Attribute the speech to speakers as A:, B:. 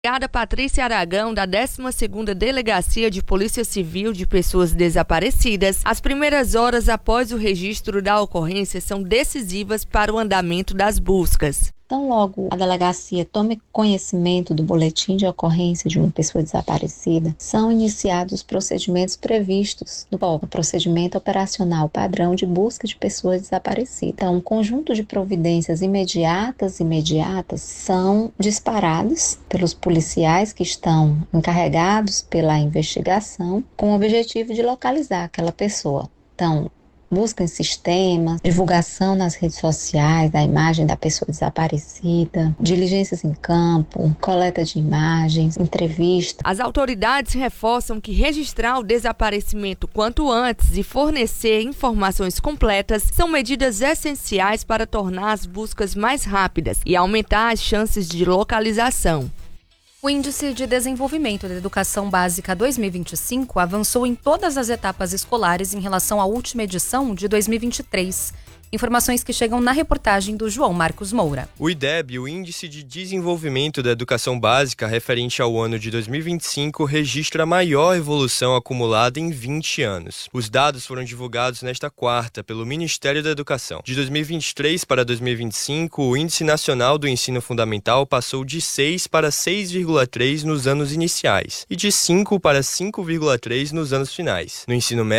A: Delegada Patrícia Aragão, da 12ª Delegacia de Polícia Civil de Pessoas Desaparecidas, as primeiras horas após o registro da ocorrência são decisivas para o andamento das buscas.
B: Então, logo a delegacia tome conhecimento do boletim de ocorrência de uma pessoa desaparecida, são iniciados os procedimentos previstos no procedimento operacional padrão de busca de pessoas desaparecidas. Então, um conjunto de providências imediatas são disparados pelos policiais que estão encarregados pela investigação com o objetivo de localizar aquela pessoa. Então, busca em sistemas, divulgação nas redes sociais da imagem da pessoa desaparecida, diligências em campo, coleta de imagens, entrevista.
A: As autoridades reforçam que registrar o desaparecimento quanto antes e fornecer informações completas são medidas essenciais para tornar as buscas mais rápidas e aumentar as chances de localização.
C: O Índice de Desenvolvimento da Educação Básica 2025 avançou em todas as etapas escolares em relação à última edição de 2023. Informações que chegam na reportagem do João Marcos Moura.
D: O IDEB, o Índice de Desenvolvimento da Educação Básica referente ao ano de 2025, registra a maior evolução acumulada em 20 anos. Os dados foram divulgados nesta quarta pelo Ministério da Educação. De 2023 para 2025, o Índice Nacional do Ensino Fundamental passou de 6 para 6,3 nos anos iniciais e de 5 para 5,3 nos anos finais. No ensino médio,